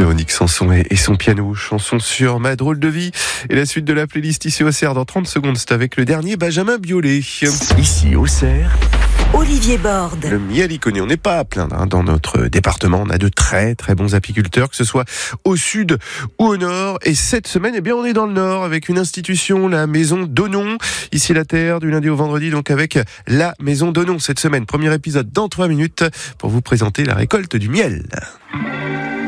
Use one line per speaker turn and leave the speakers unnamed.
Véronique Sanson et son piano, chanson sur Ma drôle de vie. Et la suite de la playlist ici au Cerf dans 30 secondes, c'est avec le dernier Benjamin Biolay.
Ici au Cerf,
Olivier Borde.
Le miel y connaît, on n'est pas à plaindre dans notre département. On a de très très bons apiculteurs, que ce soit au sud ou au nord. Et cette semaine, on est dans le nord avec une institution, la Maison d'Onon. Ici la Terre, du lundi au vendredi, donc avec la Maison d'Onon. Cette semaine, premier épisode dans 3 minutes pour vous présenter la récolte du miel.